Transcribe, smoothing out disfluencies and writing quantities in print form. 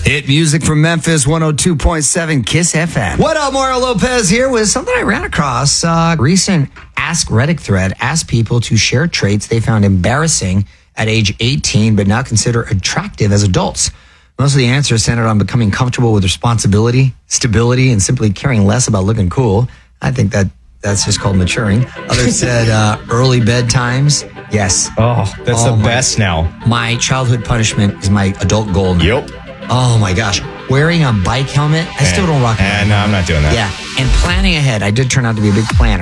Hit music from Memphis, 102.7 KISS FM. What up, Mario Lopez here with something I ran across. Recent Ask Reddit thread asked people to share traits they found embarrassing at age 18, but now consider attractive as adults. Most of the answers centered on becoming comfortable with responsibility, stability, and simply caring less about looking cool. I think that's just called maturing. Others said early bedtimes. Yes. Oh, that's the best now. My childhood punishment is my adult goal now. Yep. Oh my gosh. Wearing a bike helmet, I still don't rock it. No, I'm not doing that. Yeah. And planning ahead. I did turn out to be a big planner.